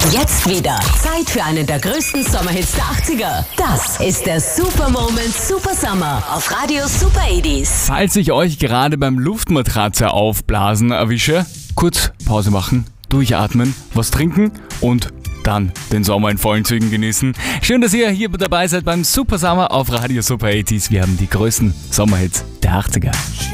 Jetzt wieder Zeit für einen der größten Sommerhits der 80er. Das ist der Super Moment Super Summer auf Radio Super 80s. Falls ich euch gerade beim Luftmatratze aufblasen erwische, kurz Pause machen, durchatmen, was trinken und dann den Sommer in vollen Zügen genießen. Schön, dass ihr hier dabei seid beim Super Summer auf Radio Super 80s. Wir haben die größten Sommerhits der 80er.